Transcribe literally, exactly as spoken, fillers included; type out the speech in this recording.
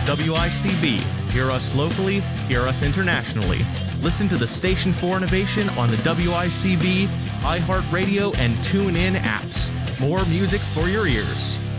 W I C B. Hear us locally, hear us internationally. Listen to the Station for Innovation on the W I C B, iHeartRadio, and TuneIn apps. More music for your ears.